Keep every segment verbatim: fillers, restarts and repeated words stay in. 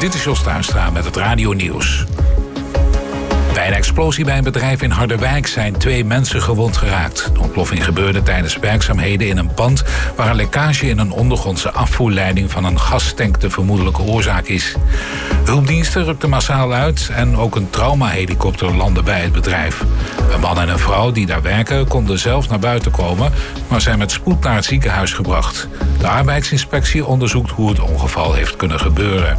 Dit is Jos Tuinstra met het Radio Nieuws. Bij een explosie bij een bedrijf in Harderwijk zijn twee mensen gewond geraakt. De ontploffing gebeurde tijdens werkzaamheden in een pand waar een lekkage in een ondergrondse afvoerleiding van een gastank de vermoedelijke oorzaak is. Hulpdiensten rukten massaal uit en ook een traumahelikopter landde bij het bedrijf. Een man en een vrouw die daar werken konden zelf naar buiten komen, maar zijn met spoed naar het ziekenhuis gebracht. De arbeidsinspectie onderzoekt hoe het ongeval heeft kunnen gebeuren.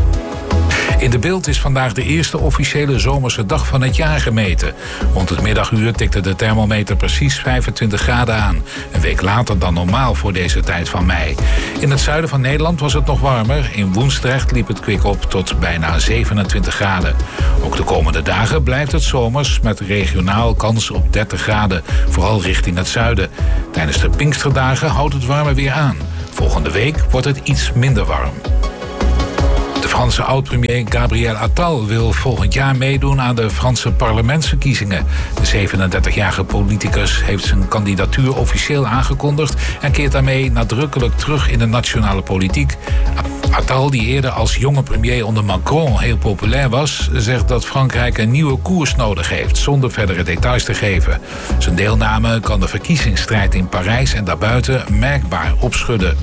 In De Bilt is vandaag de eerste officiële zomerse dag van het jaar gemeten. Rond het middaguur tikte de thermometer precies vijfentwintig graden aan. Een week later dan normaal voor deze tijd van mei. In het zuiden van Nederland was het nog warmer. In Woensdrecht liep het kwik op tot bijna zevenentwintig graden. Ook de komende dagen blijft het zomers met regionaal kans op dertig graden. Vooral richting het zuiden. Tijdens de Pinksterdagen houdt het warme weer aan. Volgende week wordt het iets minder warm. De Franse oud-premier Gabriel Attal wil volgend jaar meedoen aan de Franse parlementsverkiezingen. De zevenendertigjarige politicus heeft zijn kandidatuur officieel aangekondigd en keert daarmee nadrukkelijk terug in de nationale politiek. Attal, die eerder als jonge premier onder Macron heel populair was, zegt dat Frankrijk een nieuwe koers nodig heeft, zonder verdere details te geven. Zijn deelname kan de verkiezingsstrijd in Parijs en daarbuiten merkbaar opschudden.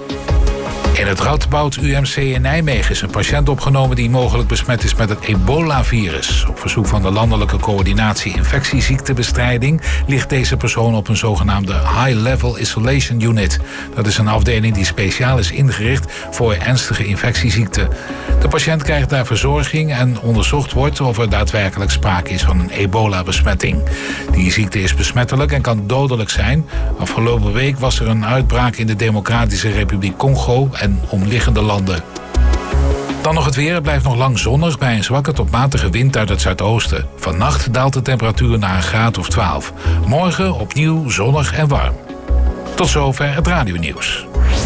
In het Radboud U M C in Nijmegen is een patiënt opgenomen die mogelijk besmet is met het ebola-virus. Op verzoek van de Landelijke Coördinatie Infectieziektebestrijding ligt deze persoon op een zogenaamde High-Level Isolation Unit. Dat is een afdeling die speciaal is ingericht voor ernstige infectieziekten. De patiënt krijgt daar verzorging en onderzocht wordt of er daadwerkelijk sprake is van een ebola-besmetting. Die ziekte is besmettelijk en kan dodelijk zijn. Afgelopen week was er een uitbraak in de Democratische Republiek Congo en omliggende landen. Dan nog het weer. Het blijft nog lang zonnig bij een zwakke tot matige wind uit het zuidoosten. Vannacht daalt de temperatuur naar een graad of twaalf. Morgen opnieuw zonnig en warm. Tot zover het radionieuws.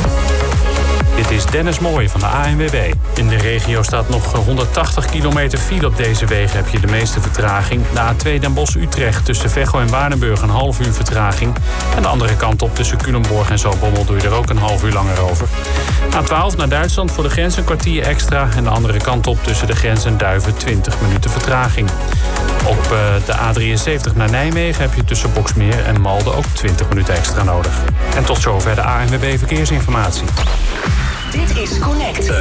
Dit is Dennis Mooij van de A N W B. In de regio staat nog honderdtachtig kilometer file. Op deze wegen heb je de meeste vertraging. De A twee Den Bosch-Utrecht tussen Veghel en Waardenburg een half uur vertraging. En de andere kant op tussen Culemborg en Zaltbommel doe je er ook een half uur langer over. A twaalf naar Duitsland voor de grens een kwartier extra. En de andere kant op tussen de grens en Duiven twintig minuten vertraging. Op de A drieënzeventig naar Nijmegen heb je tussen Boksmeer en Malden ook twintig minuten extra nodig. En tot zover de A N W B Verkeersinformatie. Dit is Connect.